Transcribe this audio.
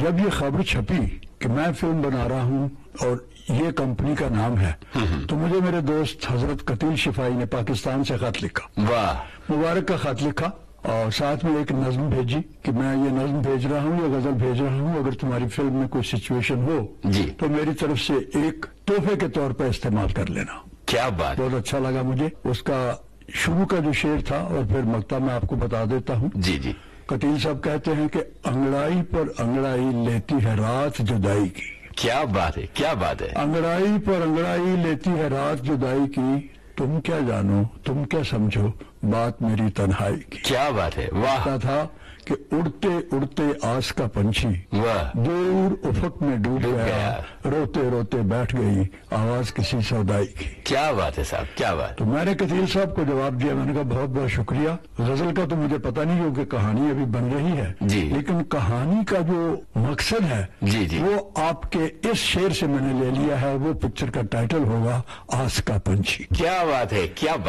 جب یہ خبر چھپی کہ میں فلم بنا رہا ہوں اور یہ کمپنی کا نام ہے تو مجھے میرے دوست حضرت قتیل شفائی نے پاکستان سے خط لکھا، واہ، مبارک کا خط لکھا، اور ساتھ میں ایک نظم بھیجی کہ میں یہ نظم بھیج رہا ہوں، یہ غزل بھیج رہا ہوں، اگر تمہاری فلم میں کوئی سچویشن ہو جی تو میری طرف سے ایک تحفے کے طور پر استعمال کر لینا۔ کیا بات، بہت اچھا لگا مجھے اس کا شروع کا جو شعر تھا، اور پھر مقطع میں آپ کو بتا دیتا ہوں۔ جی جی، قتیل صاحب کہتے ہیں کہ انگڑائی پر انگڑائی لیتی ہے رات جدائی کی، کیا بات ہے، کیا بات ہے، انگڑائی پر انگڑائی لیتی ہے رات جدائی کی، تم کیا جانو تم کیا سمجھو بات میری تنہائی کی۔ کیا بات ہے، واہ کہتا تھا کہ اڑتے اڑتے آس کا پنچھی واہ، دور افق میں ڈوب گیا، روتے روتے بیٹھ گئی آواز کسی سودائی کی۔ کیا بات ہے صاحب، کیا بات، تو میں نے قتیل صاحب کو جواب دیا، میں نے کہا بہت بہت شکریہ، غزل کا تو مجھے پتہ نہیں کیونکہ کہانی ابھی بن رہی ہے، جی، لیکن کہانی کا جو مقصد ہے جی جی، وہ آپ کے اس شعر سے میں نے لے لیا ہے، وہ پکچر کا ٹائٹل ہوگا آس کا پنچھی۔ کیا بات ہے، کیا